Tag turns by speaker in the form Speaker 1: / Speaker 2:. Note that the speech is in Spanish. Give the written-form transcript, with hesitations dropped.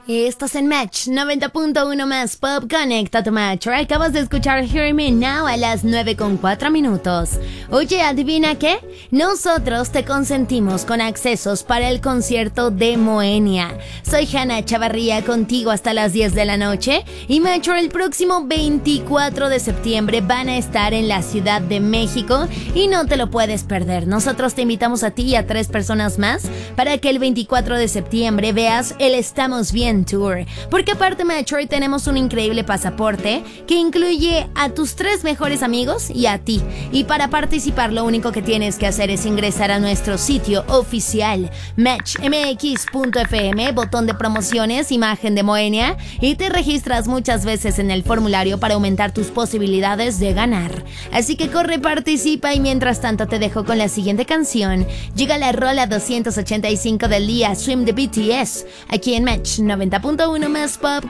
Speaker 1: Estás en Match 90.1 más Pop Conecta tu Match. Acabas de escuchar Hear Me Now a las 9:04. Oye, ¿adivina qué? Nosotros te consentimos con accesos para el concierto de Moenia. Soy Hanna Chavarría, contigo hasta las 10 de la noche. Y Metro el próximo 24 de septiembre van a estar en la Ciudad de México y no te lo puedes perder. Nosotros te invitamos a ti y a 3 personas más para que el 24 de septiembre veas el Estamos Bien Tour, porque aparte Metro tenemos un increíble pasaporte que incluye a tus 3 mejores amigos y a ti, y para participar lo único que tienes que hacer es ingresar a nuestro sitio oficial matchmx.fm, botón de promociones, imagen de Moenia, y te registras muchas veces en el formulario para aumentar tus posibilidades de ganar. Así que corre, participa, y mientras tanto te dejo con la siguiente canción. Llega la rola 285 del día, Swim de BTS, aquí en Match 90.1 más Pop